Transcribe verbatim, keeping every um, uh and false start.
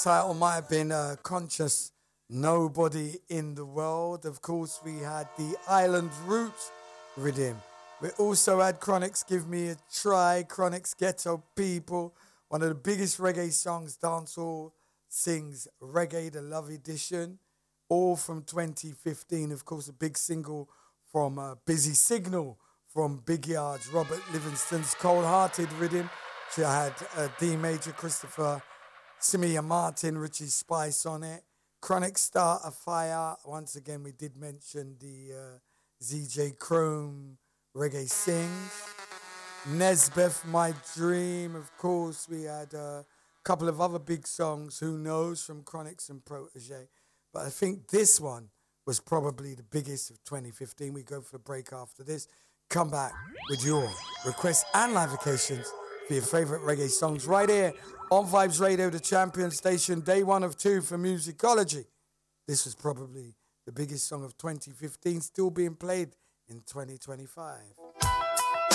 Title might have been uh, Conscious Nobody in the World. Of course, we had the Island Roots rhythm. We also had Chronix Give Me a Try, Chronix Ghetto People, one of the biggest reggae songs dancehall sings, Reggae the Love Edition, all from twenty fifteen. Of course, a big single from uh, Busy Signal from Big Yards, Robert Livingston's Cold Hearted Rhythm. She had uh, D Major, Christopher Simia Martin, Richie Spice on it. Chronic Start a Fire. Once again, we did mention the uh, Z J Chrome Reggae Sings. Nesbeth, My Dream. Of course, we had a couple of other big songs, Who Knows, from Chronix and Protege. But I think this one was probably the biggest of twenty fifteen. We go for a break after this. Come back with your requests and live occasions for your favorite reggae songs right here on Vibes Radio, the champion station, day one of two for Musicology. This was probably the biggest song of twenty fifteen, still being played in twenty twenty-five.